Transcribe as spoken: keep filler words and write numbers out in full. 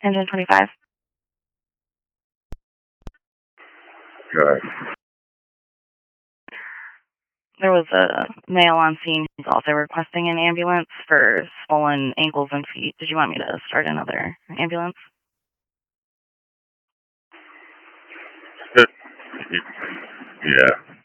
Engine twenty-five. Good. There was a male on scene who's also requesting an ambulance for swollen ankles and feet. Did you want me to start another ambulance? Yeah.